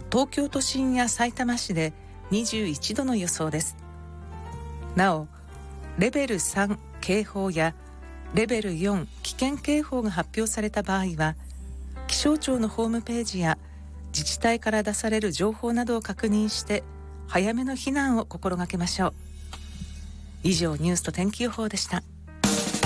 東京都心やさいたま市で21度の予想です。なお、レベル3警報やレベル4危険警報が発表された場合は、気象庁のホームページや自治体から出される情報などを確認して早めの避難を心がけましょう。以上、ニュースと天気予報でした。